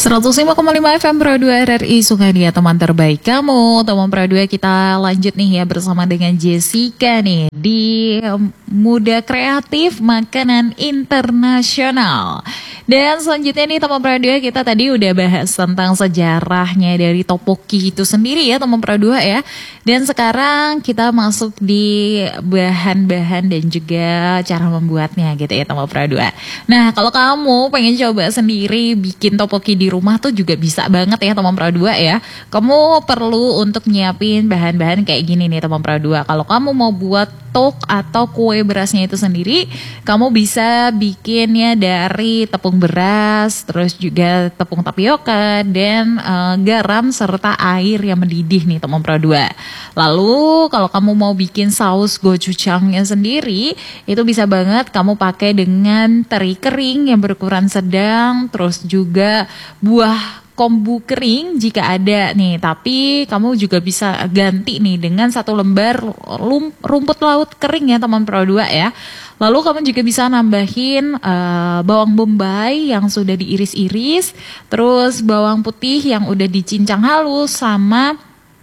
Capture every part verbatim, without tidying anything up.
seratus lima koma lima F M Pro dua R R I Sungai Dia, teman terbaik kamu. Teman Pro dua, kita lanjut nih ya bersama dengan Jessica nih di Muda Kreatif Makanan Internasional. Dan selanjutnya nih teman Pro dua, kita tadi udah bahas tentang sejarahnya dari topoki itu sendiri ya teman Pro dua ya. Dan sekarang kita masuk di bahan-bahan dan juga cara membuatnya gitu ya teman Pro dua. Nah, kalau kamu pengen coba sendiri bikin topoki di rumah tuh juga bisa banget ya teman Pro dua ya. Kamu perlu untuk nyiapin bahan-bahan kayak gini nih teman Pro dua. Kalau kamu mau buat tok atau kue berasnya itu sendiri, kamu bisa bikinnya dari tepung beras, terus juga tepung tapioka dan uh, garam serta air yang mendidih nih teman Pro dua. Lalu kalau kamu mau bikin saus gochujangnya sendiri, itu bisa banget kamu pakai dengan teri kering yang berukuran sedang, terus juga buah kombu kering jika ada nih, tapi kamu juga bisa ganti nih dengan satu lembar rumput laut kering ya teman Pro dua ya. Lalu kamu juga bisa nambahin uh, bawang bombay yang sudah diiris-iris, terus bawang putih yang udah dicincang halus, sama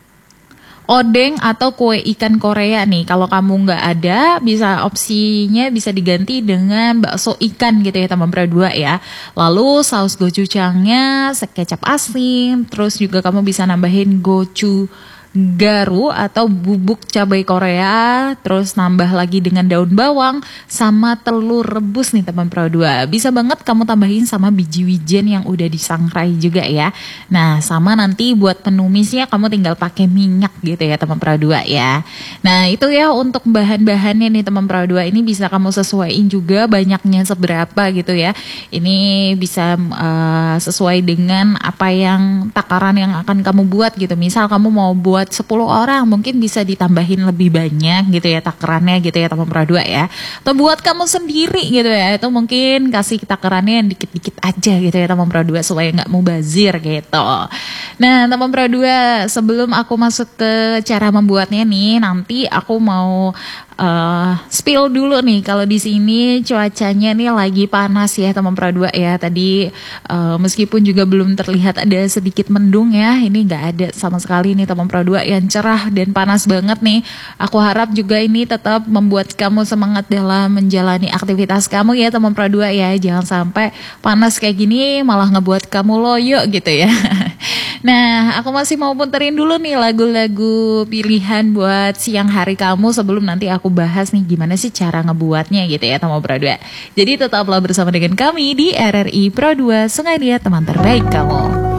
odeng atau kue ikan Korea nih. Kalau kamu nggak ada, bisa opsinya bisa diganti dengan bakso ikan gitu ya teman Pro dua ya. Lalu saus gochujangnya kecap asin, terus juga kamu bisa nambahin gochu garu atau bubuk cabai Korea, terus nambah lagi dengan daun bawang sama telur rebus nih teman Pro dua. Bisa banget kamu tambahin sama biji wijen yang udah disangrai juga ya. Nah, sama nanti buat penumisnya kamu tinggal pakai minyak gitu ya teman Pro dua ya. Nah, itu ya untuk bahan-bahannya nih teman Pro dua. Ini bisa kamu sesuaiin juga banyaknya seberapa gitu ya. Ini bisa uh, sesuai dengan apa yang takaran yang akan kamu buat gitu. Misal kamu mau buat sepuluh orang, mungkin bisa ditambahin lebih banyak gitu ya takarannya gitu ya teman Pro dua ya. Atau buat kamu sendiri gitu ya, itu mungkin kasih takarannya yang dikit-dikit aja gitu ya teman Pro dua supaya nggak mubazir gitu. Nah teman Pro dua, sebelum aku masuk ke cara membuatnya nih, nanti aku mau Uh, spill dulu nih. Kalau di sini cuacanya nih lagi panas ya teman Pro dua ya. Tadi uh, meskipun juga belum terlihat ada sedikit mendung ya, ini nggak ada sama sekali nih teman Pro dua, yang cerah dan panas banget nih. Aku harap juga ini tetap membuat kamu semangat dalam menjalani aktivitas kamu ya teman Pro dua ya. Jangan sampai panas kayak gini malah ngebuat kamu loyo gitu ya. Nah, aku masih mau puterin dulu nih lagu-lagu pilihan buat siang hari kamu sebelum nanti aku bahas nih gimana sih cara ngebuatnya gitu ya teman Pro dua. Jadi tetaplah bersama dengan kami di R R I Pro dua Sungai Dia, teman terbaik kamu.